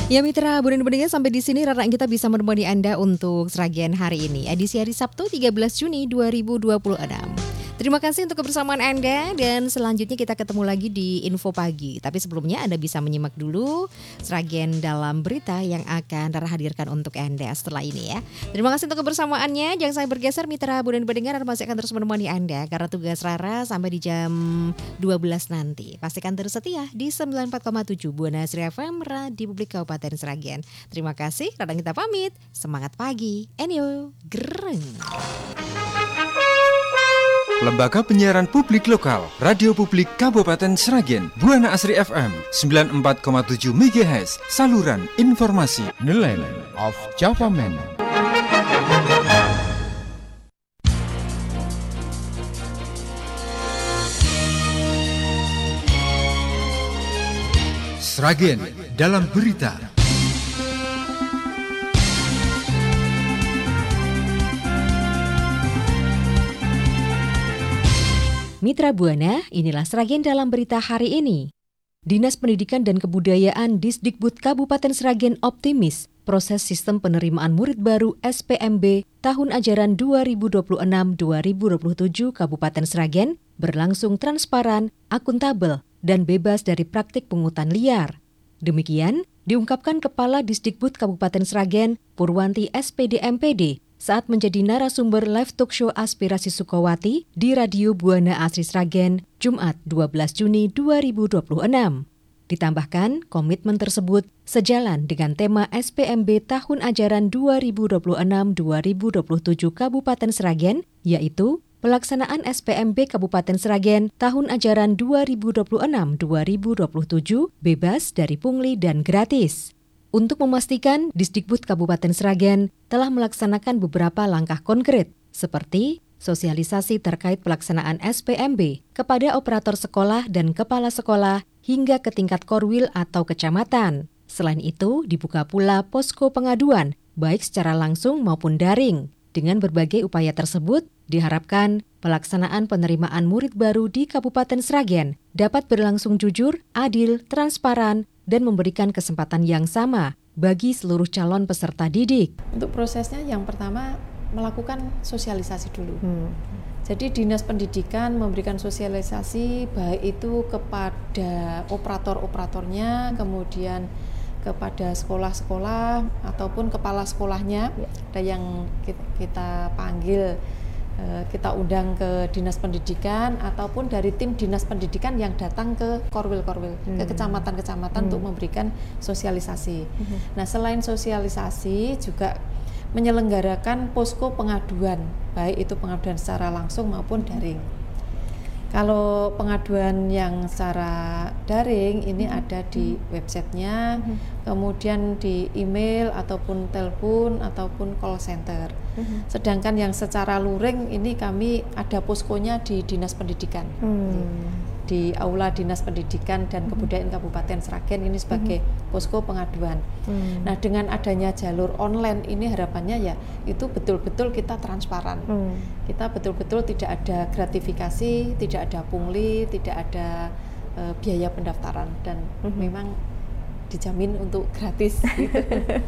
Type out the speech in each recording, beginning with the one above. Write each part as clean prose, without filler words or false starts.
Ya mitra, Bunda-Bunda sampai di sini Rara kita bisa menemani Anda untuk Sragen hari ini, edisi hari Sabtu 13 Juni 2026. Terima kasih untuk kebersamaan Anda dan selanjutnya kita ketemu lagi di Info Pagi. Tapi sebelumnya Anda bisa menyimak dulu Sragen dalam berita yang akan Rara hadirkan untuk Anda setelah ini ya. Terima kasih untuk kebersamaannya. Jangan sampai bergeser mitra Bunda-Bunda, Rara masih akan terus menemani Anda karena tugas Rara sampai di jam 12 nanti. Pastikan terus setia di 94,7 Buana Asri FM Radio Publik Kabupaten Sragen. Terima kasih, Rara kita pamit. Semangat pagi. Enyo, gereng. Lembaga Penyiaran Publik Lokal Radio Publik Kabupaten Sragen, Buana Asri FM 94,7 MHz, saluran informasi Nelayan of Java Man. Sragen dalam berita. Mitra Buana, inilah Sragen dalam berita hari ini. Dinas Pendidikan dan Kebudayaan Disdikbud Kabupaten Sragen optimis proses sistem penerimaan murid baru SPMB tahun ajaran 2026-2027 Kabupaten Sragen berlangsung transparan, akuntabel, dan bebas dari praktik pungutan liar. Demikian diungkapkan Kepala Disdikbud Kabupaten Sragen, Purwanti SPD MPD, saat menjadi narasumber live talk show Aspirasi Sukowati di Radio Buana Asri Sragen, Jumat 12 Juni 2026. Ditambahkan, komitmen tersebut sejalan dengan tema SPMB tahun ajaran 2026-2027 Kabupaten Sragen, yaitu pelaksanaan SPMB Kabupaten Sragen tahun ajaran 2026-2027 bebas dari pungli dan gratis. Untuk memastikan, Disdikbud Kabupaten Sragen telah melaksanakan beberapa langkah konkret, seperti sosialisasi terkait pelaksanaan SPMB kepada operator sekolah dan kepala sekolah hingga ke tingkat korwil atau kecamatan. Selain itu, dibuka pula posko pengaduan, baik secara langsung maupun daring. Dengan berbagai upaya tersebut, diharapkan pelaksanaan penerimaan murid baru di Kabupaten Sragen dapat berlangsung jujur, adil, transparan, dan memberikan kesempatan yang sama bagi seluruh calon peserta didik. Untuk prosesnya yang pertama melakukan sosialisasi dulu. Jadi Dinas Pendidikan memberikan sosialisasi baik itu kepada operator-operatornya, kemudian kepada sekolah-sekolah ataupun kepala sekolahnya. Ada yang kita panggil, kita undang ke Dinas Pendidikan ataupun dari tim Dinas Pendidikan yang datang ke korwil-korwil, ke kecamatan-kecamatan untuk memberikan sosialisasi. Nah, selain sosialisasi juga menyelenggarakan posko pengaduan, baik itu pengaduan secara langsung maupun daring. Kalau pengaduan yang secara daring ini ada di websitenya, kemudian di email ataupun telepon ataupun call center. Sedangkan yang secara luring ini kami ada poskonya di Dinas Pendidikan, di Aula Dinas Pendidikan dan Kebudayaan Kabupaten Sragen ini sebagai posko pengaduan. Nah, dengan adanya jalur online ini harapannya ya itu betul-betul kita transparan. Kita betul-betul tidak ada gratifikasi, tidak ada pungli, tidak ada biaya pendaftaran dan memang dijamin untuk gratis. Gitu.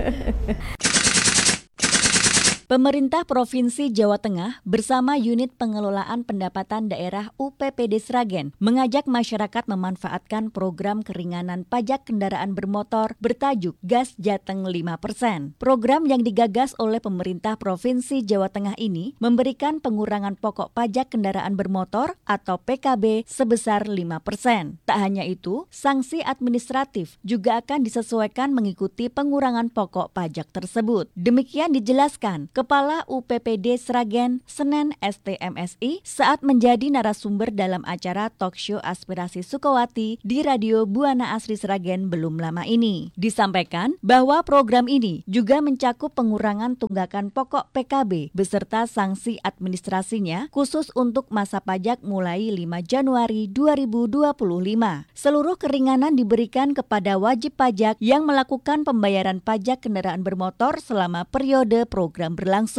Pemerintah Provinsi Jawa Tengah bersama Unit Pengelolaan Pendapatan Daerah UPPD Sragen mengajak masyarakat memanfaatkan program keringanan pajak kendaraan bermotor bertajuk Gas Jateng 5%. Program yang digagas oleh pemerintah Provinsi Jawa Tengah ini memberikan pengurangan pokok pajak kendaraan bermotor atau PKB sebesar 5%. Tak hanya itu, sanksi administratif juga akan disesuaikan mengikuti pengurangan pokok pajak tersebut. Demikian dijelaskan Kepala UPPD Sragen Senen STMSI saat menjadi narasumber dalam acara talk show Aspirasi Sukowati di Radio Buana Asri Sragen belum lama ini. Disampaikan bahwa program ini juga mencakup pengurangan tunggakan pokok PKB beserta sanksi administrasinya khusus untuk masa pajak mulai 5 Januari 2025. Seluruh keringanan diberikan kepada wajib pajak yang melakukan pembayaran pajak kendaraan bermotor selama periode program berlangsung.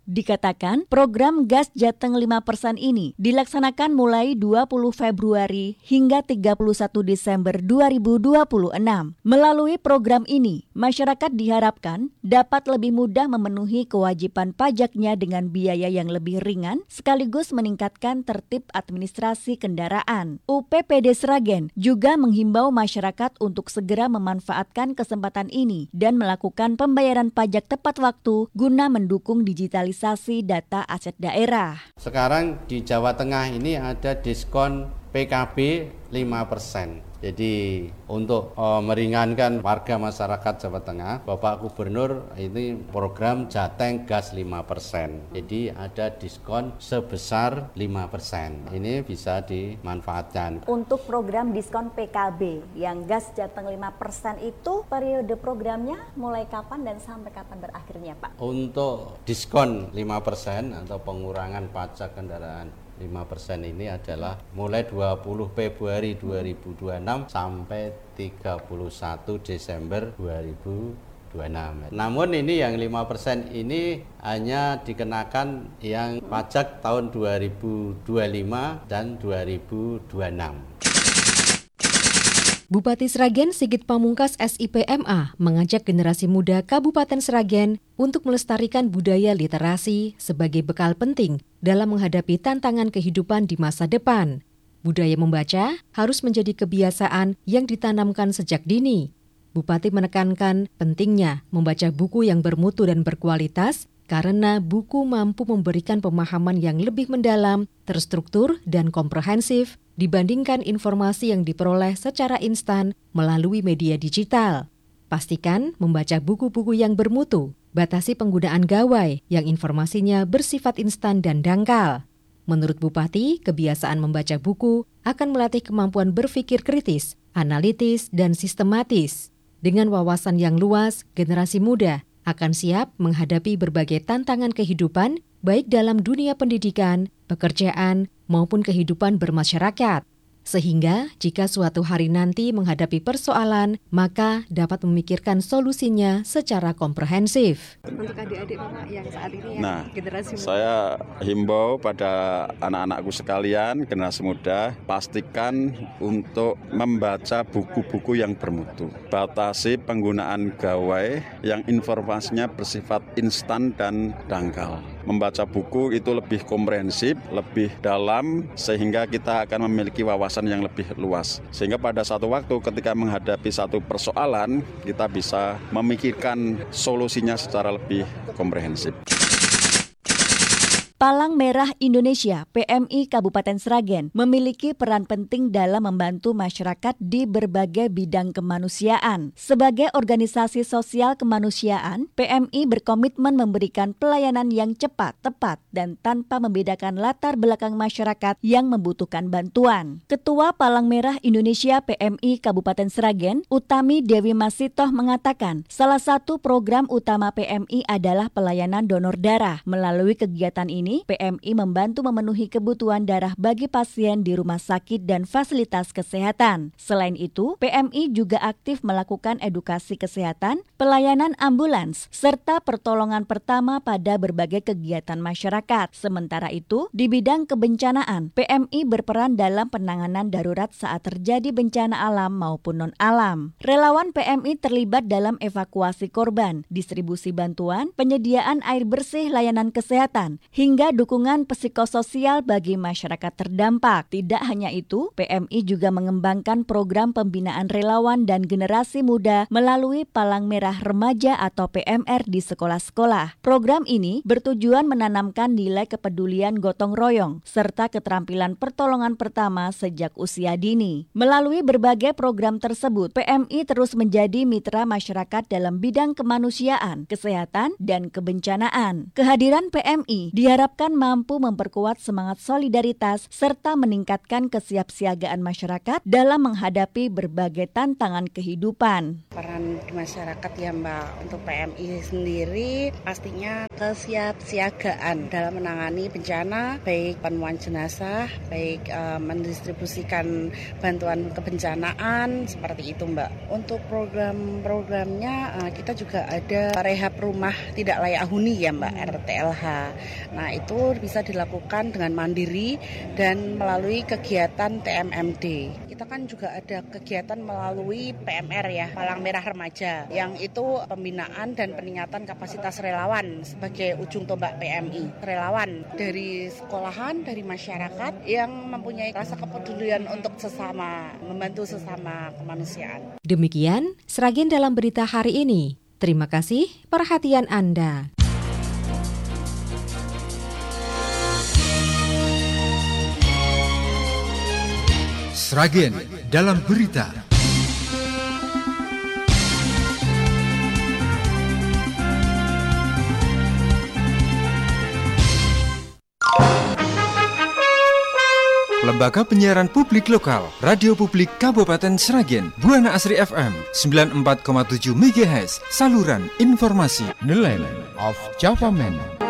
Dikatakan program Gas Jateng 5% ini dilaksanakan mulai 20 Februari hingga 31 Desember 2026. Melalui program ini, masyarakat diharapkan dapat lebih mudah memenuhi kewajiban pajaknya dengan biaya yang lebih ringan sekaligus meningkatkan tertib administrasi kendaraan. UPPD Sragen juga menghimbau masyarakat untuk segera memanfaatkan kesempatan ini dan melakukan pembayaran pajak tepat waktu guna mendukung digitalisasi data aset daerah. Sekarang di Jawa Tengah ini ada diskon PKB 5%. Jadi untuk meringankan warga masyarakat Jawa Tengah, Bapak Gubernur ini program Jateng Gas 5%. Jadi ada diskon sebesar 5%. Ini bisa dimanfaatkan. Untuk program diskon PKB yang Gas Jateng 5% itu periode programnya mulai kapan dan sampai kapan berakhirnya, Pak? Untuk diskon 5% atau pengurangan pajak kendaraan 5% ini adalah mulai 20 Februari 2026 sampai 31 Desember 2026. Namun ini yang 5% ini hanya dikenakan yang pajak tahun 2025 dan 2026. Bupati Sragen Sigit Pamungkas SIPMA mengajak generasi muda Kabupaten Sragen untuk melestarikan budaya literasi sebagai bekal penting dalam menghadapi tantangan kehidupan di masa depan. Budaya membaca harus menjadi kebiasaan yang ditanamkan sejak dini. Bupati menekankan pentingnya membaca buku yang bermutu dan berkualitas karena buku mampu memberikan pemahaman yang lebih mendalam, terstruktur, dan komprehensif dibandingkan informasi yang diperoleh secara instan melalui media digital. Pastikan membaca buku-buku yang bermutu, batasi penggunaan gawai yang informasinya bersifat instan dan dangkal. Menurut Bupati, kebiasaan membaca buku akan melatih kemampuan berpikir kritis, analitis, dan sistematis. Dengan wawasan yang luas, generasi muda akan siap menghadapi berbagai tantangan kehidupan, baik dalam dunia pendidikan, pekerjaan, maupun kehidupan bermasyarakat. Sehingga jika suatu hari nanti menghadapi persoalan, maka dapat memikirkan solusinya secara komprehensif. Untuk adik-adik Bapak yang saat ini generasi muda. Saya himbau pada anak-anakku sekalian, generasi muda, pastikan untuk membaca buku-buku yang bermutu. Batasi penggunaan gawai yang informasinya bersifat instan dan dangkal. Membaca buku itu lebih komprehensif, lebih dalam, sehingga kita akan memiliki wawasan yang lebih luas. Sehingga pada satu waktu ketika menghadapi satu persoalan, kita bisa memikirkan solusinya secara lebih komprehensif. Palang Merah Indonesia (PMI) Kabupaten Sragen memiliki peran penting dalam membantu masyarakat di berbagai bidang kemanusiaan. Sebagai organisasi sosial kemanusiaan, PMI berkomitmen memberikan pelayanan yang cepat, tepat, dan tanpa membedakan latar belakang masyarakat yang membutuhkan bantuan. Ketua Palang Merah Indonesia (PMI) Kabupaten Sragen, Utami Dewi Masitoh mengatakan, salah satu program utama PMI adalah pelayanan donor darah. Melalui kegiatan ini, PMI membantu memenuhi kebutuhan darah bagi pasien di rumah sakit dan fasilitas kesehatan. Selain itu, PMI juga aktif melakukan edukasi kesehatan, pelayanan ambulans, serta pertolongan pertama pada berbagai kegiatan masyarakat. Sementara itu, di bidang kebencanaan, PMI berperan dalam penanganan darurat saat terjadi bencana alam maupun non-alam. Relawan PMI terlibat dalam evakuasi korban, distribusi bantuan, penyediaan air bersih, layanan kesehatan, hingga dukungan psikososial bagi masyarakat terdampak. Tidak hanya itu, PMI juga mengembangkan program pembinaan relawan dan generasi muda melalui Palang Merah Remaja atau PMR di sekolah-sekolah. Program ini bertujuan menanamkan nilai kepedulian gotong royong serta keterampilan pertolongan pertama sejak usia dini. Melalui berbagai program tersebut, PMI terus menjadi mitra masyarakat dalam bidang kemanusiaan, kesehatan, dan kebencanaan. Kehadiran PMI diharapkan diharapkan mampu memperkuat semangat solidaritas serta meningkatkan kesiapsiagaan masyarakat dalam menghadapi berbagai tantangan kehidupan. Peran masyarakat ya Mbak, untuk PMI sendiri pastinya kesiapsiagaan dalam menangani bencana, baik penemuan jenazah, baik mendistribusikan bantuan kebencanaan, seperti itu Mbak. Untuk program-programnya kita juga ada rehab rumah tidak layak huni ya Mbak, RTLH. Nah itu bisa dilakukan dengan mandiri dan melalui kegiatan TMMD. Kita kan juga ada kegiatan melalui PMR ya, Palang Merah Remaja, yang itu pembinaan dan peningkatan kapasitas relawan sebagai ujung tombak PMI. Relawan dari sekolahan, dari masyarakat yang mempunyai rasa kepedulian untuk sesama, membantu sesama kemanusiaan. Demikian Sragen dalam berita hari ini. Terima kasih perhatian Anda. Sragen dalam berita. Lembaga Penyiaran Publik Lokal, Radio Publik Kabupaten Sragen, Buana Asri FM 94,7 MHz, saluran informasi. The Land of Java Man.